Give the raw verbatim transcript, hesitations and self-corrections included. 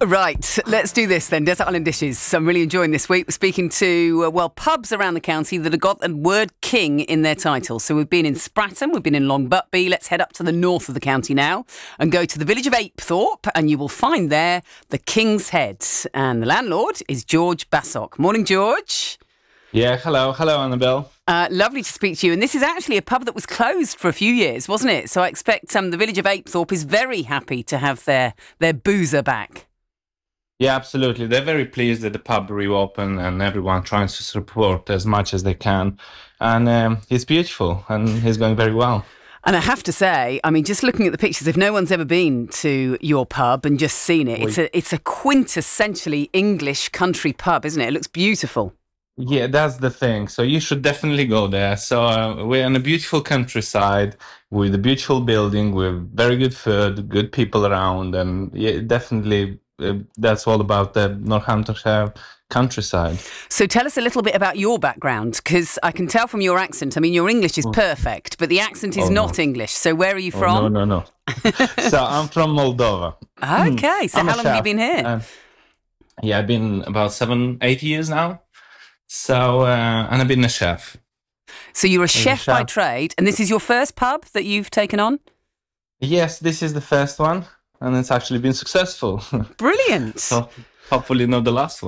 Right, let's do this then. Desert Island Dishes. I'm really enjoying this week. We're speaking to, uh, well, pubs around the county that have got the word king in their title. So we've been in Spratton, we've been in Long Butby. Let's head up to the north of the county now and go to the village of Apethorpe, and you will find there the King's Head. And the landlord is George Bassock. Morning, George. Yeah, hello. Hello, Annabelle. Uh, lovely to speak to you. And this is actually a pub that was closed for a few years, wasn't it? So I expect um, the village of Apethorpe is very happy to have their, their boozer back. Yeah, absolutely. They're very pleased that the pub reopened and everyone tries to support as much as they can. And um, it's beautiful and it's going very well. And I have to say, I mean, just looking at the pictures, if no one's ever been to your pub and just seen it, it's a it's a quintessentially English country pub, isn't it? It looks beautiful. Yeah, that's the thing. So you should definitely go there. So uh, we're in a beautiful countryside with a beautiful building, with very good food, good people around, and yeah, definitely uh, that's all about the Northamptonshire countryside. So tell us a little bit about your background, because I can tell from your accent. I mean, your English is perfect, but the accent is Oh, no. not English. So where are you Oh, from? no, no, no. So I'm from Moldova. Okay, so I'm a how long have you chef. been here? Uh, yeah, I've been about seven, eight years now. So, uh, and I've been a chef. So you're a chef by chef. trade, and this is your first pub that you've taken on? Yes, this is the first one, and it's actually been successful. Brilliant. So hopefully not the last one.